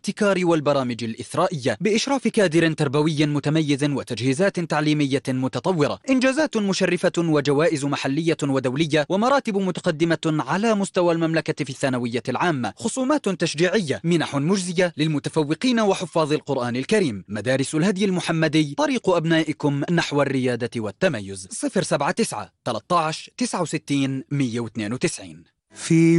الابتكار والبرامج الإثرائية بإشراف كادر تربوي متميز وتجهيزات تعليمية متطورة. إنجازات مشرفة وجوائز محلية ودولية ومراتب متقدمة على مستوى المملكة في الثانوية العامة. خصومات تشجيعية، منح مجزية للمتفوقين وحفاظ القرآن الكريم. مدارس الهدي المحمدي، طريق أبنائكم نحو الريادة والتميز. 079 13 69 192.